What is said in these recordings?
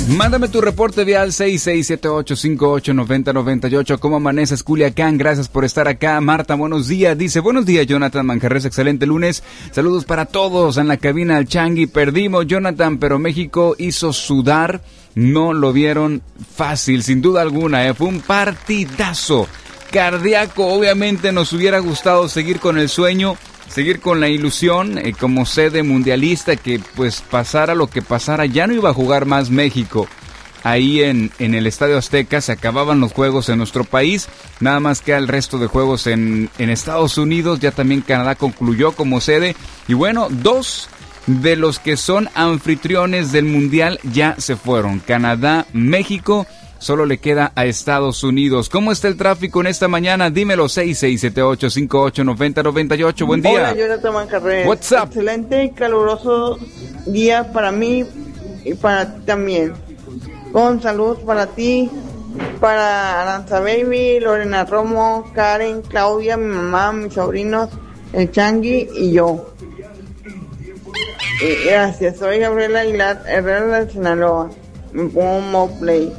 Mándame tu reporte vial 6678589098. ¿Cómo amaneces, Culiacán? Gracias por estar acá. Marta, buenos días. Dice, buenos días, Jonathan Manjarres. Excelente lunes. Saludos para todos en la cabina del Changi. Perdimos, Jonathan, pero México hizo sudar. No lo vieron fácil, sin duda alguna. Fue un partidazo cardíaco. Obviamente nos hubiera gustado seguir con el sueño, seguir con la ilusión como sede mundialista, que pues pasara lo que pasara, ya no iba a jugar más México. Ahí en el Estadio Azteca se acababan los juegos en nuestro país, nada más que el resto de juegos en Estados Unidos. Ya también Canadá concluyó como sede y bueno, 2 de los que son anfitriones del mundial ya se fueron. Canadá, México. Solo le queda a Estados Unidos. ¿Cómo está el tráfico en esta mañana? Dímelo, 6678589098. Buen día. Hola, Jonathan Manjarres. What's up? Excelente y caluroso día para mí y para ti también. Con salud para ti, para Aranza Baby, Lorena Romo, Karen, Claudia, mi mamá, mis sobrinos, el Changi y yo. Gracias, soy Gabriela Aguilar Herrera de Sinaloa. Me pongo Moplay.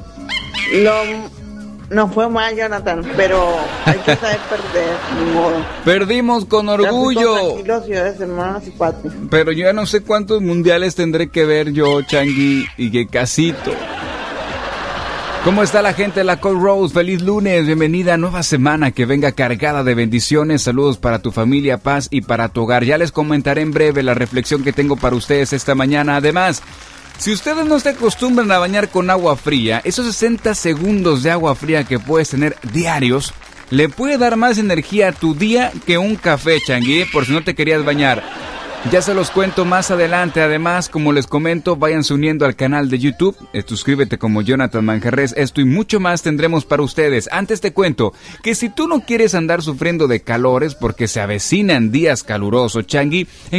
No fue mal, Jonathan, pero hay que saber perder, ni modo. Perdimos con orgullo. Tranquilos, ciudades hermanas y patria. Pero yo ya no sé cuántos mundiales tendré que ver yo, Changi, y que casito. ¿Cómo está la gente de la Cold Rose? Feliz lunes, bienvenida a nueva semana que venga cargada de bendiciones. Saludos para tu familia, paz y para tu hogar. Ya les comentaré en breve la reflexión que tengo para ustedes esta mañana. Además, si ustedes no se acostumbran a bañar con agua fría, esos 60 segundos de agua fría que puedes tener diarios, le puede dar más energía a tu día que un café, Changi, por si no te querías bañar. Ya se los cuento más adelante. Además, como les comento, váyanse uniendo al canal de YouTube, suscríbete como Jonathan Manjarres. Esto y mucho más tendremos para ustedes. Antes te cuento que si tú no quieres andar sufriendo de calores porque se avecinan días calurosos, Changi,